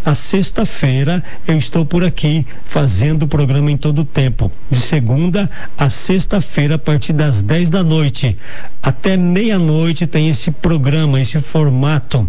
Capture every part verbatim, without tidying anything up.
a sexta-feira eu estou por aqui fazendo o programa em todo o tempo, de segunda a sexta-feira a partir das dez da noite até meia-noite tem esse programa, esse formato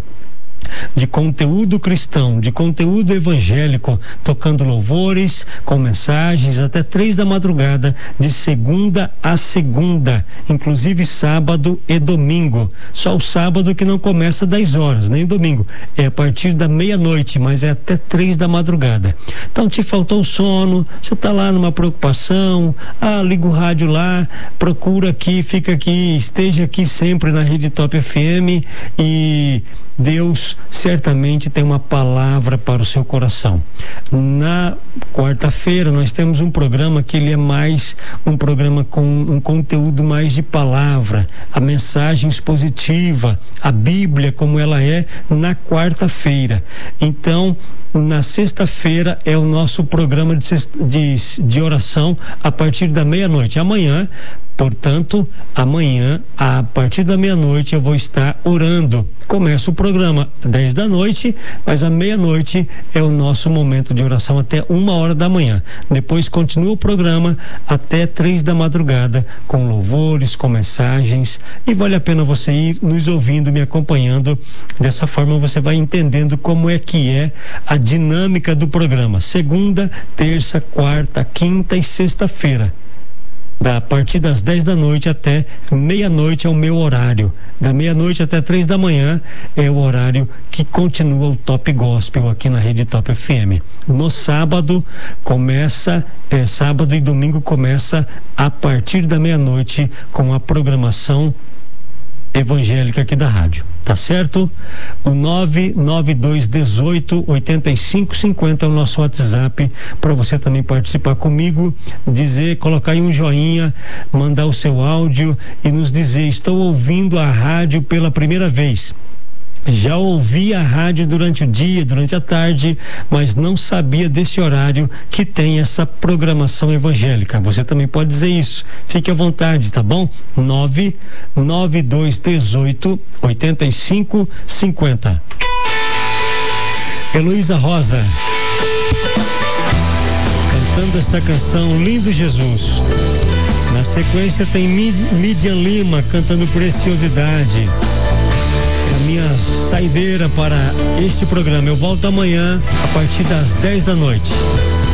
de conteúdo cristão, de conteúdo evangélico, tocando louvores, com mensagens até três da madrugada, de segunda a segunda, inclusive sábado e domingo. Só o sábado que não começa às dez horas, nem domingo, é a partir da meia-noite, mas é até três da madrugada. Então, te faltou sono, você está lá numa preocupação, ah, liga o rádio lá, procura aqui, fica aqui, esteja aqui sempre na Rede Top F M, e Deus certamente tem uma palavra para o seu coração. Na quarta-feira nós temos um programa que ele é mais um programa com um conteúdo mais de palavra, a mensagem expositiva, a Bíblia como ela é na quarta-feira. Então, na sexta-feira é o nosso programa de, de, de oração a partir da meia-noite. Amanhã, portanto, amanhã, a partir da meia-noite, eu vou estar orando. Começa o programa às dez da noite, mas à meia-noite é o nosso momento de oração até uma hora da manhã. Depois continua o programa até três da madrugada, com louvores, com mensagens, e vale a pena você ir nos ouvindo, me acompanhando. Dessa forma você vai entendendo como é que é a dinâmica do programa. Segunda, terça, quarta, quinta e sexta-feira. Da partir das dez da noite até meia-noite é o meu horário. Da meia-noite até três da manhã é o horário que continua o Top Gospel aqui na Rede Top F M. No sábado começa, é, sábado e domingo começa a partir da meia-noite com a programação evangélica aqui da rádio, tá certo? O nove nove dois um oito oito cinco cinco zero é o nosso WhatsApp para você também participar comigo, dizer, colocar aí um joinha, mandar o seu áudio e nos dizer: estou ouvindo a rádio pela primeira vez. Já ouvi a rádio durante o dia, durante a tarde, mas não sabia desse horário que tem essa programação evangélica. Você também pode dizer isso. Fique à vontade, tá bom? nove nove dois um oito oito cinco cinco zero. Heloísa Rosa cantando esta canção Lindo Jesus. Na sequência tem Midian Lima cantando Preciosidade. A minha saideira para este programa. Eu volto amanhã a partir das dez da noite.